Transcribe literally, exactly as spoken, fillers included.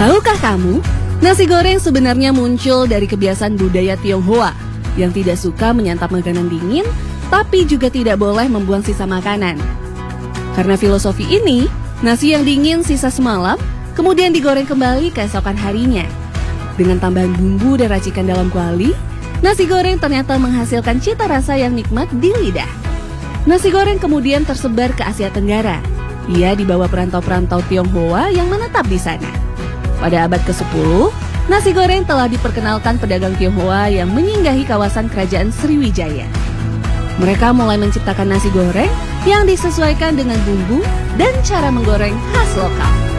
Tahukah kamu, nasi goreng sebenarnya muncul dari kebiasaan budaya Tionghoa yang tidak suka menyantap makanan dingin, tapi juga tidak boleh membuang sisa makanan. Karena filosofi ini, nasi yang dingin sisa semalam kemudian digoreng kembali keesokan harinya. Dengan tambahan bumbu dan racikan dalam kuali, nasi goreng ternyata menghasilkan cita rasa yang nikmat di lidah. Nasi goreng kemudian tersebar ke Asia Tenggara. Ia dibawa perantau-perantau Tionghoa yang menetap di sana. Pada abad kesepuluh, nasi goreng telah diperkenalkan pedagang Tionghoa yang menyinggahi kawasan kerajaan Sriwijaya. Mereka mulai menciptakan nasi goreng yang disesuaikan dengan bumbu dan cara menggoreng khas lokal.